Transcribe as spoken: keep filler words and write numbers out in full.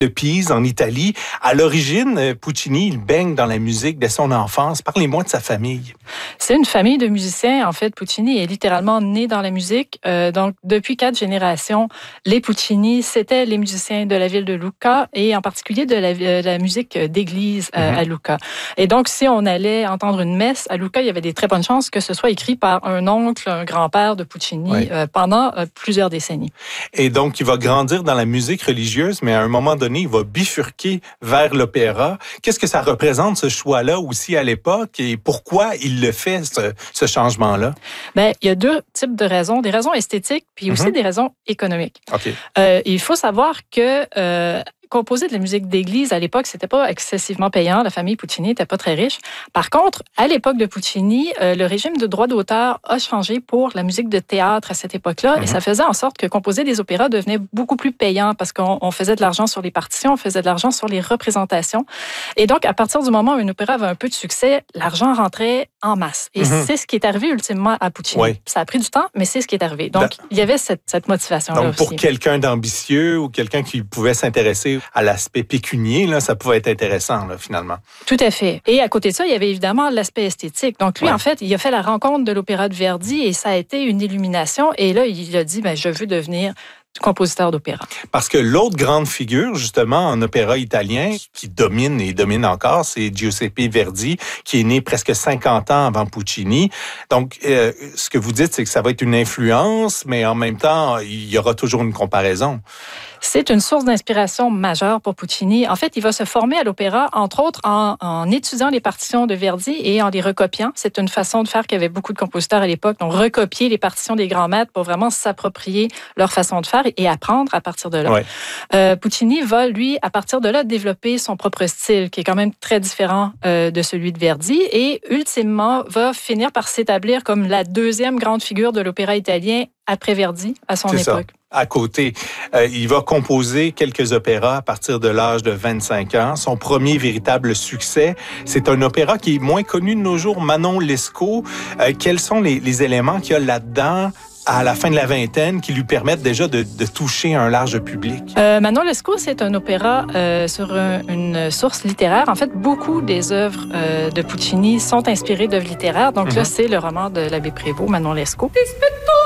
de Pise, en Italie. À l'origine, Puccini, il baigne dans la musique dès son enfance. Parlez-moi de sa famille. C'est une famille de musiciens. En fait, Puccini est littéralement né dans la musique. Euh, donc, depuis quatre générations, les Puccini, c'était les musiciens de la ville de Lucca et en particulier de la, de la musique d'église euh, mm-hmm. à Lucca. Et donc, si on allait entendre une messe à Lucca, il y avait des très bonnes chances que ce soit écrit par un oncle, un grand-père de Puccini oui. euh, pendant euh, plusieurs décennies. Et donc, il va grandir dans la musique religieuse, mais à un moment donné, il va bifurquer vers l'opéra. Qu'est-ce que ça représente, ce choix-là, aussi à l'époque, et pourquoi il le fait, ce, ce changement-là? Bien, il y a deux types de raisons. Des raisons esthétiques, puis aussi mm-hmm. des raisons économiques. Okay. Euh, il faut savoir que... Euh, composer de la musique d'église, à l'époque, c'était pas excessivement payant. La famille Puccini n'était pas très riche. Par contre, à l'époque de Puccini, euh, le régime de droit d'auteur a changé pour la musique de théâtre à cette époque-là. Mm-hmm. Et ça faisait en sorte que composer des opéras devenait beaucoup plus payant parce qu'on on faisait de l'argent sur les partitions, on faisait de l'argent sur les représentations. Et donc, à partir du moment où une opéra avait un peu de succès, l'argent rentrait en masse. Et mm-hmm. c'est ce qui est arrivé ultimement à Puccini. Oui. Ça a pris du temps, mais c'est ce qui est arrivé. Donc, da- il y avait cette, cette motivation-là donc, aussi. Pour quelqu'un d'ambitieux ou quelqu'un qui pouvait s'intéresser à l'aspect pécunier, là, ça pouvait être intéressant, là, finalement. Tout à fait. Et à côté de ça, il y avait évidemment l'aspect esthétique. Donc, lui, ouais. en fait, il a fait la rencontre de l'opéra de Verdi et ça a été une illumination. Et là, il a dit, ben, je veux devenir compositeur d'opéra. Parce que l'autre grande figure, justement, en opéra italien, qui domine et domine encore, c'est Giuseppe Verdi, qui est né presque cinquante ans avant Puccini. Donc, euh, ce que vous dites, c'est que ça va être une influence, mais en même temps, il y aura toujours une comparaison. C'est une source d'inspiration majeure pour Puccini. En fait, il va se former à l'opéra, entre autres, en, en étudiant les partitions de Verdi et en les recopiant. C'est une façon de faire qu'avaient beaucoup de compositeurs à l'époque. Donc, recopier les partitions des grands maîtres pour vraiment s'approprier leur façon de faire et apprendre à partir de là. Ouais. Euh, Puccini va, lui, à partir de là, développer son propre style, qui est quand même très différent euh, de celui de Verdi, et ultimement va finir par s'établir comme la deuxième grande figure de l'opéra italien après Verdi, à son C'est époque. Ça. À côté, euh, il va composer quelques opéras à partir de l'âge de vingt-cinq ans. Son premier véritable succès, c'est un opéra qui est moins connu de nos jours, Manon Lescaut. Euh, quels sont les, les éléments qu'il y a là-dedans à la fin de la vingtaine qui lui permettent déjà de, de toucher un large public? Euh, Manon Lescaut, c'est un opéra euh, sur un, une source littéraire. En fait, beaucoup des œuvres euh, de Puccini sont inspirées d'œuvres littéraires. Donc mm-hmm. là, c'est le roman de l'abbé Prévost, Manon Lescaut.